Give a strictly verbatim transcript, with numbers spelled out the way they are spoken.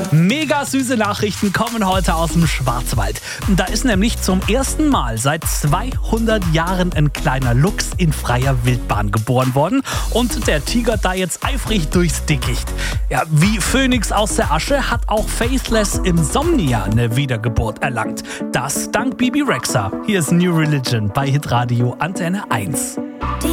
Mega süße Nachrichten kommen heute aus dem Schwarzwald. Da ist nämlich zum ersten Mal seit zweihundert Jahren ein kleiner Luchs in freier Wildbahn geboren worden und der tigert da jetzt eifrig durchs Dickicht. Ja, wie Phönix aus der Asche hat auch Faithless Insomnia eine Wiedergeburt erlangt. Das dank Bibi Rexha. Hier ist New Religion bei Hitradio Antenne eins.